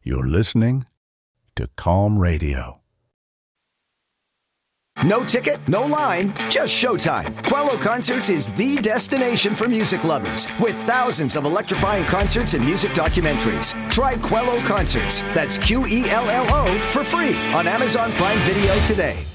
You're listening to Calm Radio. No ticket, no line, just showtime. Quello Concerts is the destination for music lovers with thousands of electrifying concerts and music documentaries. Try Quello Concerts, that's Quello, for free on Amazon Prime Video today.